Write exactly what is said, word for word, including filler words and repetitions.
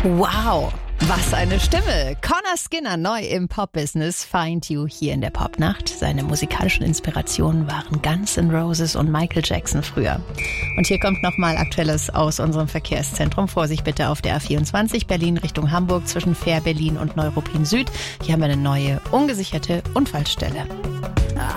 Wow, was eine Stimme. Connor Skinner, neu im Pop-Business, Find You hier in der Popnacht. Seine musikalischen Inspirationen waren Guns N' Roses und Michael Jackson früher. Und hier kommt nochmal Aktuelles aus unserem Verkehrszentrum. Vorsicht bitte auf der A vierundzwanzig Berlin Richtung Hamburg zwischen Fähr Berlin und Neuruppin Süd. Hier haben wir eine neue, ungesicherte Unfallstelle.